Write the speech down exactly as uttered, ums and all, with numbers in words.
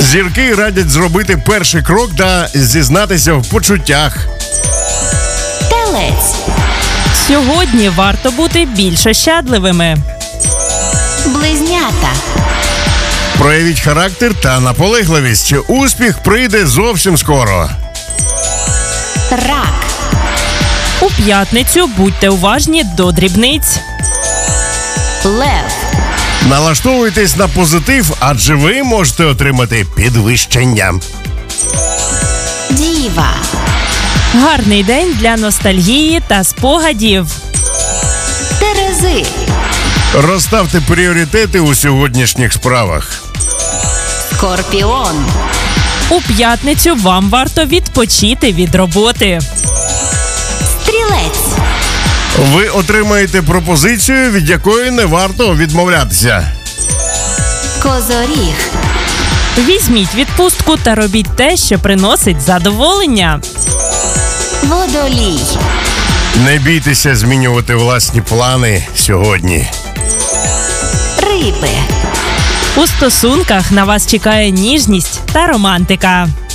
Зірки радять зробити перший крок та зізнатися в почуттях. Телець. Сьогодні варто бути більш ощадливими. Близнята. Проявіть характер та наполегливість. Успіх прийде зовсім скоро. Рак. У п'ятницю будьте уважні до дрібниць. Лев. Налаштовуйтесь на позитив, адже ви можете отримати підвищення. Діва. Гарний день для ностальгії та спогадів. Терези. Розставте пріоритети у сьогоднішніх справах. Скорпіон. У п'ятницю вам варто відпочити від роботи. Стрілець. Ви отримаєте пропозицію, від якої не варто відмовлятися. Козоріг. Візьміть відпустку та робіть те, що приносить задоволення. Водолій. Не бійтеся змінювати власні плани сьогодні. Риби. У стосунках на вас чекає ніжність та романтика.